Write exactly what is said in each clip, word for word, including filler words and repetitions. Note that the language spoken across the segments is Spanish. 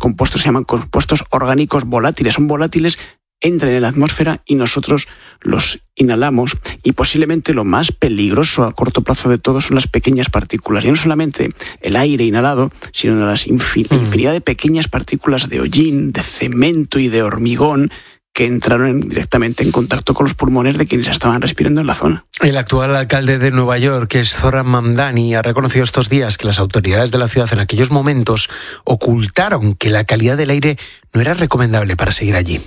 compuestos se llaman compuestos orgánicos volátiles. Son volátiles, entran en la atmósfera y nosotros los inhalamos, y posiblemente lo más peligroso a corto plazo de todo son las pequeñas partículas. Y no solamente el aire inhalado, sino las infin- infinidad de pequeñas partículas de hollín, de cemento y de hormigón que entraron directamente en contacto con los pulmones de quienes estaban respirando en la zona. El actual alcalde de Nueva York, que es Zohran Mamdani, ha reconocido estos días que las autoridades de la ciudad en aquellos momentos ocultaron que la calidad del aire no era recomendable para seguir allí.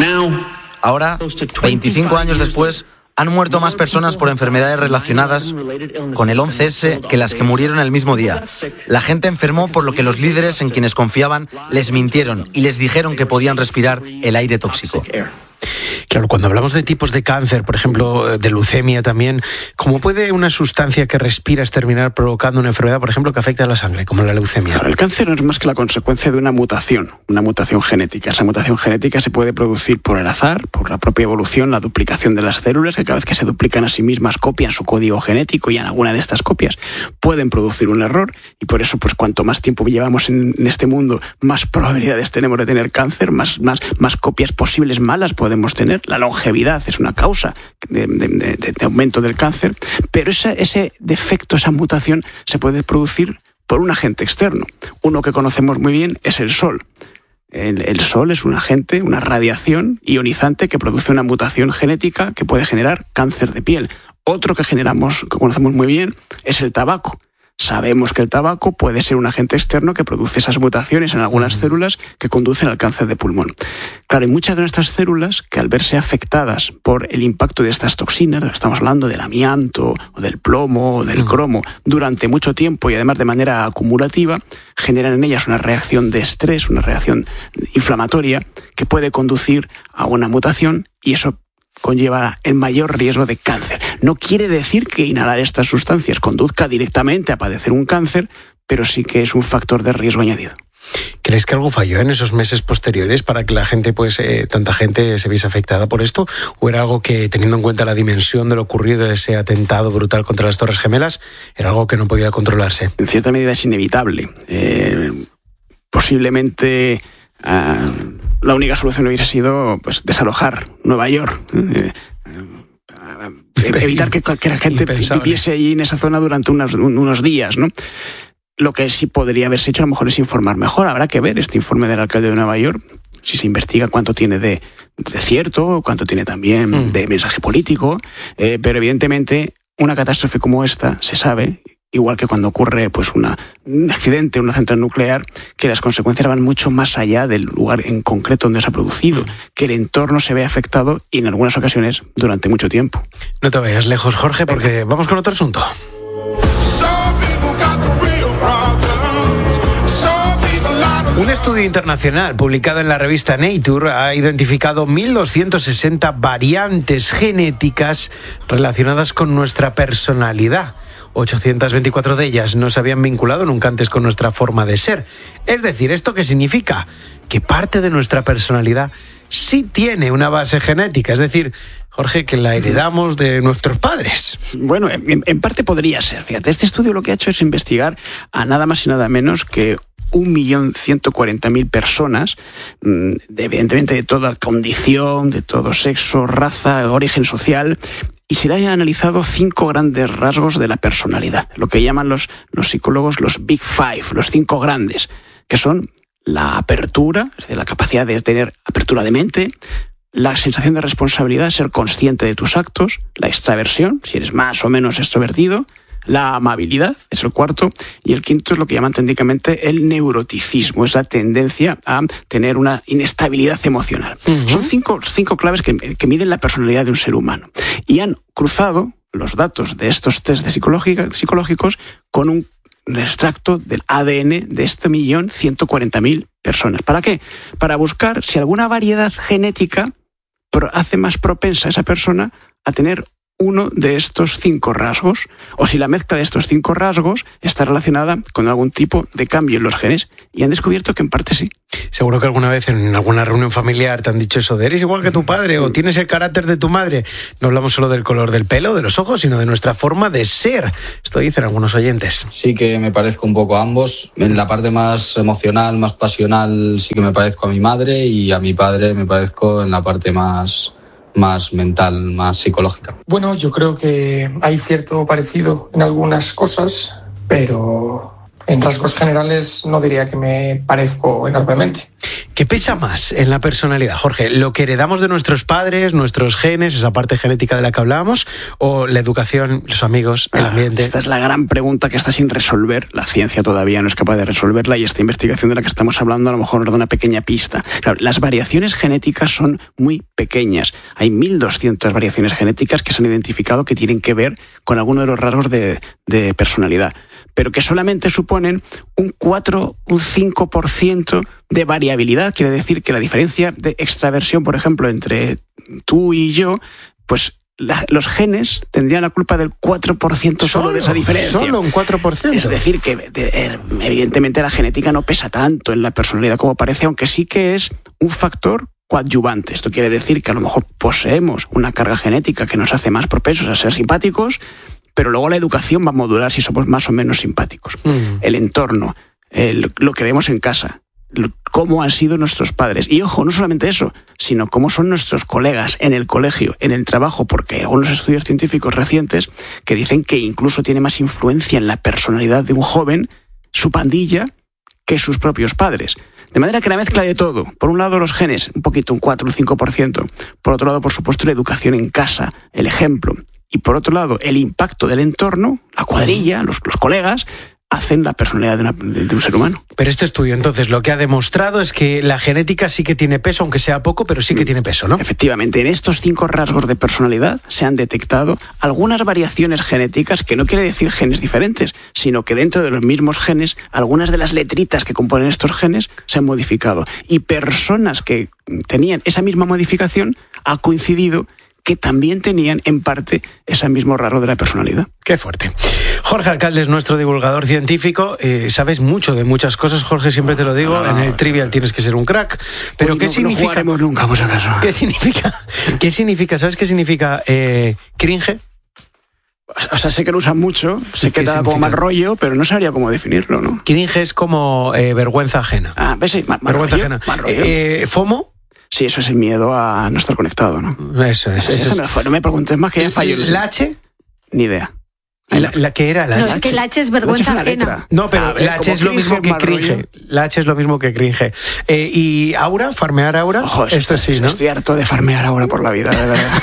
Ahora, veinticinco años después, han muerto más personas por enfermedades relacionadas con el once ese que las que murieron el mismo día. La gente enfermó por lo que los líderes en quienes confiaban les mintieron y les dijeron que podían respirar el aire tóxico. Claro, cuando hablamos de tipos de cáncer, por ejemplo, de leucemia también, ¿cómo puede una sustancia que respiras terminar provocando una enfermedad, por ejemplo, que afecta a la sangre, como la leucemia? Claro, el cáncer no es más que la consecuencia de una mutación, una mutación genética. Esa mutación genética se puede producir por el azar, por la propia evolución, la duplicación de las células, que cada vez que se duplican a sí mismas copian su código genético, y en alguna de estas copias pueden producir un error, y por eso, pues cuanto más tiempo llevamos en, en este mundo, más probabilidades tenemos de tener cáncer, más, más, más copias posibles malas podemos tener. La longevidad es una causa de, de, de, de aumento del cáncer, pero esa, ese defecto, esa mutación, se puede producir por un agente externo. Uno que conocemos muy bien es el sol. El, el sol es un agente, una radiación ionizante que produce una mutación genética que puede generar cáncer de piel. Otro que generamos, que conocemos muy bien, es el tabaco. Sabemos que el tabaco puede ser un agente externo que produce esas mutaciones en algunas células que conducen al cáncer de pulmón. Claro, hay muchas de nuestras células que, al verse afectadas por el impacto de estas toxinas, estamos hablando del amianto, o del plomo, o del cromo, durante mucho tiempo y además de manera acumulativa, generan en ellas una reacción de estrés, una reacción inflamatoria que puede conducir a una mutación, y eso conlleva el mayor riesgo de cáncer. No quiere decir que inhalar estas sustancias conduzca directamente a padecer un cáncer, pero sí que es un factor de riesgo añadido. ¿Crees que algo falló en esos meses posteriores para que la gente, pues, eh, tanta gente se viese afectada por esto? ¿O era algo que, teniendo en cuenta la dimensión de lo ocurrido, de ese atentado brutal contra las Torres Gemelas, era algo que no podía controlarse? En cierta medida es inevitable. Eh, posiblemente Uh, la única solución hubiera sido, pues, desalojar Nueva York, eh, eh, evitar que cualquier gente viviese allí en esa zona durante unos, unos días, ¿no? Lo que sí podría haberse hecho a lo mejor es informar mejor. Habrá que ver este informe del alcalde de Nueva York, si se investiga cuánto tiene de, de cierto, cuánto tiene también mm. de mensaje político, eh, pero evidentemente una catástrofe como esta se sabe, igual que cuando ocurre, pues, una, un accidente en una central nuclear, que las consecuencias van mucho más allá del lugar en concreto donde se ha producido, mm. que el entorno se ve afectado, y en algunas ocasiones durante mucho tiempo. No te vayas lejos, Jorge, porque Venga. Vamos con otro asunto. Un estudio internacional publicado en la revista Nature ha identificado mil doscientas sesenta variantes genéticas relacionadas con nuestra personalidad. ochocientas veinticuatro de ellas no se habían vinculado nunca antes con nuestra forma de ser. Es decir, ¿esto qué significa? Que parte de nuestra personalidad sí tiene una base genética, es decir, Jorge, que la heredamos de nuestros padres. Bueno, en, en parte podría ser. Fíjate, este estudio lo que ha hecho es investigar a nada más y nada menos que un millón ciento cuarenta mil personas, evidentemente de toda condición, de todo sexo, raza, origen social, y se le han analizado cinco grandes rasgos de la personalidad, lo que llaman los, los psicólogos los Big Five, los cinco grandes, que son la apertura, es decir, la capacidad de tener apertura de mente, la sensación de responsabilidad, ser consciente de tus actos, la extraversión, si eres más o menos extrovertido, la amabilidad, es el cuarto, y el quinto es lo que llaman técnicamente el neuroticismo, es la tendencia a tener una inestabilidad emocional. Uh-huh. Son cinco, cinco claves que, que miden la personalidad de un ser humano, y han cruzado los datos de estos test de psicológicos con un extracto del A D N de este millón ciento cuarenta mil personas. ¿Para qué? Para buscar si alguna variedad genética hace más propensa a esa persona a tener uno de estos cinco rasgos, o si la mezcla de estos cinco rasgos está relacionada con algún tipo de cambio en los genes, y han descubierto que en parte sí. Seguro que alguna vez en alguna reunión familiar te han dicho eso de eres igual que tu padre o tienes el carácter de tu madre. No hablamos solo del color del pelo, de los ojos, sino de nuestra forma de ser. Esto dicen algunos oyentes. Sí que me parezco un poco a ambos. En la parte más emocional, más pasional, sí que me parezco a mi madre, y a mi padre me parezco en la parte más... más mental, más psicológica. Bueno, yo creo que hay cierto parecido en algunas cosas, pero en rasgos generales no diría que me parezco enormemente. ¿Qué pesa más en la personalidad, Jorge? ¿Lo que heredamos de nuestros padres, nuestros genes, esa parte genética de la que hablábamos, o la educación, los amigos, el ambiente? Ah, esta es la gran pregunta que está sin resolver. La ciencia todavía no es capaz de resolverla, y esta investigación de la que estamos hablando a lo mejor nos da una pequeña pista. Claro, las variaciones genéticas son muy pequeñas. Hay mil doscientas variaciones genéticas que se han identificado que tienen que ver con alguno de los rasgos de, de personalidad, pero que solamente suponen un cuatro, un cinco por ciento de variabilidad. Quiere decir que la diferencia de extraversión, por ejemplo, entre tú y yo, pues la, los genes tendrían la culpa del cuatro por ciento solo, solo de esa diferencia. Solo un cuatro por ciento. Es decir, que de, evidentemente la genética no pesa tanto en la personalidad como parece, aunque sí que es un factor coadyuvante. Esto quiere decir que a lo mejor poseemos una carga genética que nos hace más propensos a ser simpáticos, pero luego la educación va a modular si somos más o menos simpáticos. Mm. El entorno, el, lo que vemos en casa, cómo han sido nuestros padres. Y ojo, no solamente eso, sino cómo son nuestros colegas en el colegio, en el trabajo, porque hay algunos estudios científicos recientes que dicen que incluso tiene más influencia en la personalidad de un joven su pandilla que sus propios padres. De manera que la mezcla de todo, por un lado los genes, un poquito, un cuatro, un cinco por ciento, por otro lado, por supuesto, la educación en casa, el ejemplo, y por otro lado, el impacto del entorno, la cuadrilla, los, los colegas, hacen la personalidad de, una, de un ser humano. Pero este estudio, entonces, lo que ha demostrado es que la genética sí que tiene peso, aunque sea poco, pero sí que tiene peso, ¿no? Efectivamente, en estos cinco rasgos de personalidad se han detectado algunas variaciones genéticas, que no quiere decir genes diferentes, sino que dentro de los mismos genes, algunas de las letritas que componen estos genes se han modificado. Y personas que tenían esa misma modificación ha coincidido que también tenían, en parte, ese mismo rasgo de la personalidad. Qué fuerte. Jorge Alcalde es nuestro divulgador científico. Eh, sabes mucho de muchas cosas, Jorge, siempre te lo digo. Ah, en el Trivial tienes que ser un crack. Pero pues ¿qué no, significa? No jugaremos nunca, por si acaso. ¿Qué significa? ¿Qué significa? ¿Sabes qué significa eh, cringe? O sea, sé que lo usan mucho, sé que da como mal rollo, pero no sabría cómo definirlo, ¿no? Cringe es como eh, vergüenza ajena. Ah, ¿ves? Sí, mal, mal vergüenza rollo, ajena. Mal rollo. Eh, ¿FOMO? Sí, eso es el miedo a no estar conectado, ¿no? Eso es. Eso, eso es. Me fue. No me preguntes más, que ya fallo. ¿La H? Ni idea. La, la que era la no, H. es que la H es vergüenza la H es ajena. No, pero ver, la H es lo mismo que cringe. La H es lo mismo que cringe. Eh, ¿Y Aura? ¿Farmear Aura? Ojo, esto, esto sí, ¿no? Estoy harto de farmear Aura por la vida, de verdad.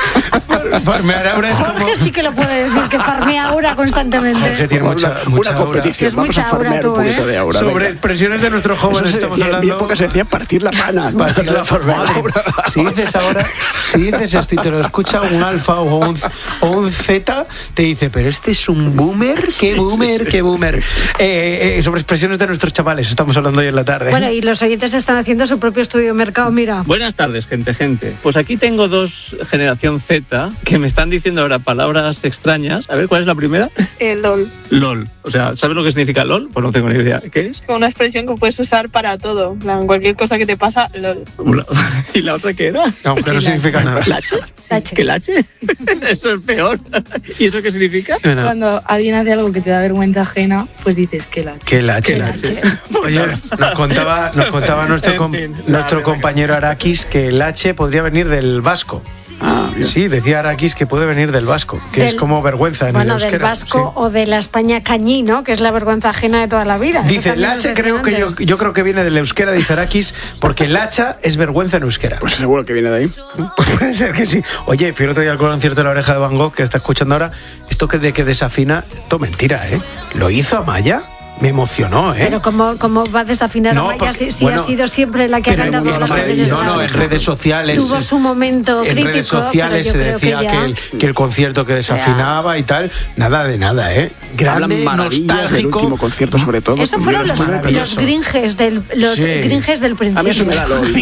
Farmear Aura es Jorge como... sí que lo puede decir, que farmea Aura constantemente. Jorge tiene mucha, una, mucha una competición. Es Vamos mucha a farmear aura tú, un poquito ¿eh? de Aura. Sobre venga. expresiones de nuestros jóvenes Eso estamos decía, hablando. En mi época se decía partir la pana. Partir la farmear Aura. Si dices ahora, si dices esto y te lo escucha un alfa o un, o un zeta, te dice, pero este es un boomer, qué boomer, qué boomer. Eh, eh, sobre expresiones de nuestros chavales estamos hablando hoy en la tarde. Bueno, y los oyentes están haciendo su propio estudio de mercado, mira. Buenas tardes, gente, gente. Pues aquí tengo dos generación Z que me están diciendo ahora palabras extrañas. A ver, ¿cuál es la primera? Eh, LOL. LOL. O sea, ¿sabes lo que significa LOL? Pues no tengo ni idea. ¿Qué es? Una expresión que puedes usar para todo. En plan, cualquier cosa que te pasa, LOL. ¿Y la otra qué era? Aunque no significa nada. ¿La H? La H. ¿Qué la H? Eso es peor. ¿Y eso qué significa? No. Cuando alguien hace algo que te da vergüenza ajena, pues dices que la H. Que la H. ¿Qué la H? Oye, nos contaba, nos contaba nuestro, com, nuestro compañero Arakis que el H podría venir del vasco. Ah, sí, decía Arakis que puede venir del vasco, que Del, es como vergüenza en bueno, el euskera. del vasco sí. O de la España cañí, ¿no? Que es la vergüenza ajena de toda la vida. Dice, el H creo que yo, yo creo que viene del euskera, dice Arakis, porque el hacha es vergüenza en euskera. Pues seguro que viene de ahí. Pues puede ser que sí. Oye, fui el otro día al concierto de La Oreja de Van Gogh, que está escuchando ahora, esto que de que desafina, todo mentira, ¿eh? ¿Lo hizo Amaya? Me emocionó, ¿eh? Pero ¿cómo, cómo va a desafinar no, a Maya porque, si, si bueno, ha sido siempre la que ha cantado en, las en, canciones? No, no, en redes sociales. Tuvo su momento en crítico. En redes sociales se decía que, que, el, que el concierto que desafinaba y tal. Nada de nada, ¿eh? Grande, nostálgico. Del último concierto, sobre todo. Eso fueron los, los gringes del, los sí. gringes del principio. A mí eso me da LOL.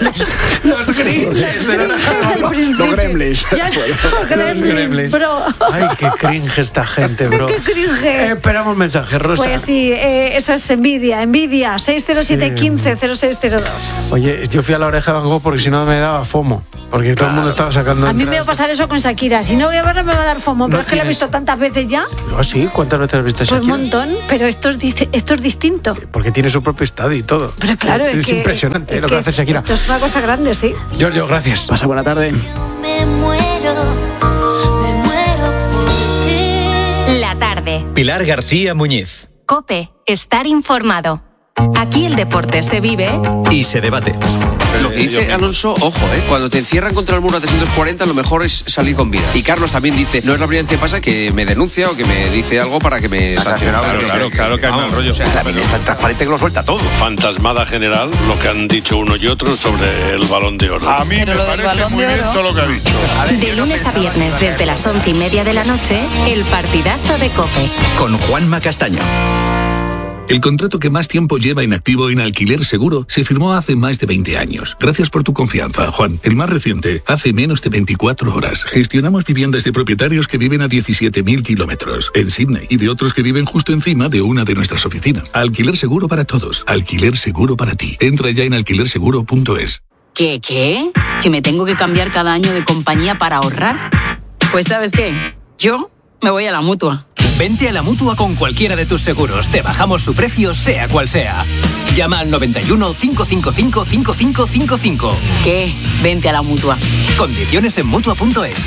Los gringes del principio. Los gremlins. Los gremlins, bro. Ay, qué cringe esta gente, bro. Qué cringe. Eh, esperamos mensajes, Rosa. Pues sí, eh, eso es envidia, envidia. seis cero siete, uno cinco, cero seis cero dos. Oye, yo fui a la Oreja de Van Gogh porque si no me daba FOMO. Porque todo claro. el mundo estaba sacando. A mí me va a pasar eso con Shakira. Si no voy a verla, me va a dar FOMO. No pero es que la he visto tantas veces ya. ¿Ah, sí? ¿Cuántas veces has visto a Shakira? Pues un montón, pero esto es, esto es distinto. Porque tiene su propio estadio y todo. Pero claro, es, es que, impresionante es lo que, que hace Shakira. Esto es una cosa grande, sí. Giorgio, gracias. Pasa buena tarde. Me muero, me muero por ti. La tarde. Pilar García Muñiz. COPE. Estar informado. Aquí el deporte se vive y se debate. Lo que dice Alonso, ojo, ¿eh? Cuando te encierran contra el muro a trescientos cuarenta, lo mejor es salir con vida. Y Carlos también dice, no es la primera vez que pasa que me denuncia o que me dice algo para que me sancione. Claro, claro, claro que hay mal rollo. O sea, la vida es tan transparente que lo suelta todo. Fantasmada general, lo que han dicho uno y otro sobre el Balón de Oro. A mí Pero me parece muy bien todo lo que ha dicho. De lunes a viernes, desde las once y media de la noche, el partidazo de COPE. Con Juanma Castaño. El contrato que más tiempo lleva inactivo en Alquiler Seguro se firmó hace más de veinte años. Gracias por tu confianza, Juan. El más reciente, hace menos de veinticuatro horas. Gestionamos viviendas de propietarios que viven a diecisiete mil kilómetros en Sydney y de otros que viven justo encima de una de nuestras oficinas. Alquiler Seguro para todos. Alquiler Seguro para ti. Entra ya en alquiler seguro punto es. ¿Qué, qué? ¿Que me tengo que cambiar cada año de compañía para ahorrar? Pues ¿sabes qué? Yo me voy a la Mutua. Vente a la Mutua con cualquiera de tus seguros. Te bajamos su precio, sea cual sea. Llama al noventa y uno, cinco cinco cinco, cinco cinco cinco cinco. ¿Qué? Vente a la Mutua. Condiciones en Mutua punto es.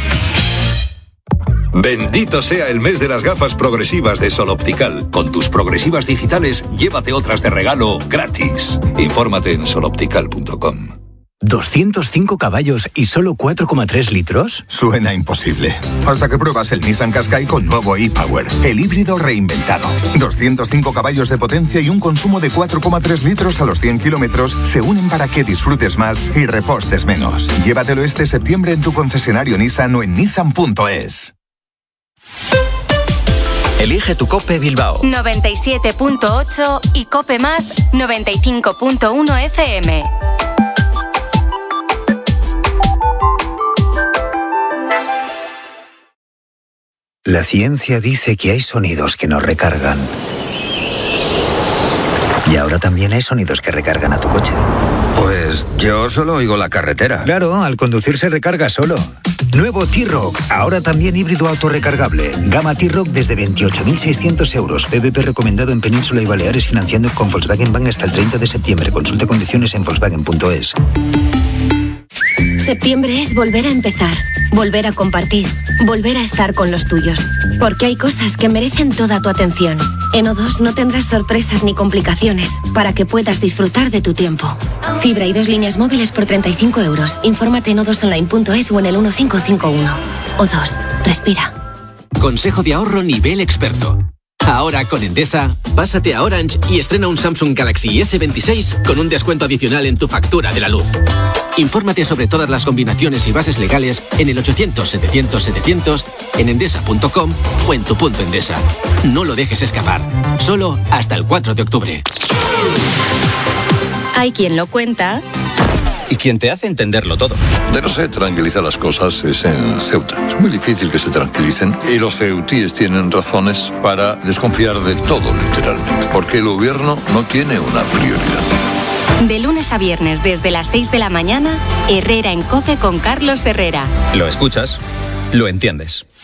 Bendito sea el mes de las gafas progresivas de Sol Optical. Con tus progresivas digitales, llévate otras de regalo gratis. Infórmate en sol optical punto com. ¿doscientos cinco caballos y solo cuatro coma tres litros? Suena imposible. Hasta que pruebas el Nissan Qashqai con nuevo e-Power, el híbrido reinventado. doscientos cinco caballos de potencia y un consumo de cuatro coma tres litros a los cien kilómetros se unen para que disfrutes más y repostes menos. Llévatelo este septiembre en tu concesionario Nissan o en nissan punto es. Elige tu COPE Bilbao. noventa y siete punto ocho y COPE más noventa y cinco punto uno F M. La ciencia dice que hay sonidos que nos recargan. Y ahora también hay sonidos que recargan a tu coche. Pues yo solo oigo la carretera. Claro, al conducir se recarga solo. Nuevo T-Roc, ahora también híbrido autorrecargable. Gama T-Roc desde veintiocho mil seiscientos euros. P V P recomendado en Península y Baleares, financiando con Volkswagen Bank hasta el treinta de septiembre. Consulta condiciones en volkswagen punto es. Septiembre es volver a empezar, volver a compartir, volver a estar con los tuyos. Porque hay cosas que merecen toda tu atención. En O dos no tendrás sorpresas ni complicaciones para que puedas disfrutar de tu tiempo. Fibra y dos líneas móviles por treinta y cinco euros. Infórmate en o dos online punto es o en el uno cinco cinco uno. O dos, respira. Consejo de ahorro nivel experto. Ahora con Endesa, pásate a Orange y estrena un Samsung Galaxy ese veintiséis con un descuento adicional en tu factura de la luz. Infórmate sobre todas las combinaciones y bases legales en el ochocientos, setecientos, setecientos, en endesa punto com o en tu punto Endesa. No lo dejes escapar. Solo hasta el cuatro de octubre. Hay quien lo cuenta y quien te hace entenderlo todo. De no se tranquiliza las cosas es en Ceuta. Es muy difícil que se tranquilicen y los ceutíes tienen razones para desconfiar de todo, literalmente. Porque el gobierno no tiene una prioridad. De lunes a viernes desde las seis de la mañana, Herrera en COPE con Carlos Herrera. Lo escuchas, lo entiendes.